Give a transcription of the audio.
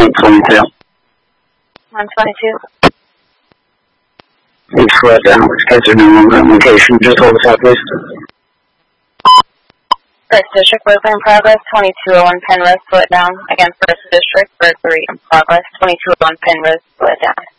122. 122. Please slow down. Guys are no longer on location. Just hold us out, please. First District, burglary in progress, 2201 Penrose, slow it down. Again, First District, burglary in progress, 2201 Penrose, slow it down.